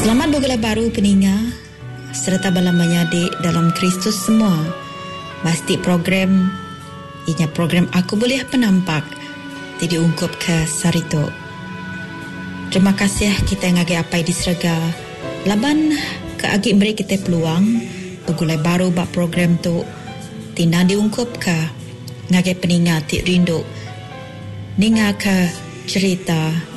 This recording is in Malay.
Selamat bergulai baru peninga serta belamanya adik dalam Kristus semua. Pasti program inya program Aku Boleh Penampak jadi ungkup ke Sarito. Terima kasih kita ngagi apai di serga laban ke agi beri kita peluang bergulai baru bak program tu tina diungkup ke ngagi peninga ti rindu ninga ke cerita